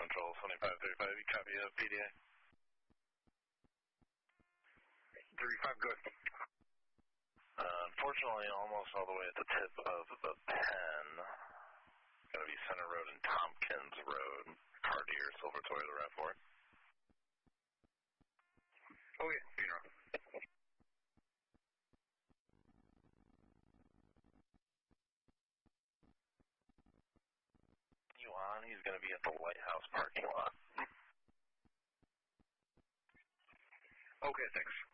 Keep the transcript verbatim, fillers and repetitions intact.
Central, seventy-five thirty-five, you copy a P D A? thirty-five, good. Uh, unfortunately, almost all the way at the tip of the pen, going to be Center Road and Tompkins Road, car deer, silver Toyota RAV four. Oh, yeah, you know. You on? He's going to be at the Lighthouse parking lot. Okay, thanks.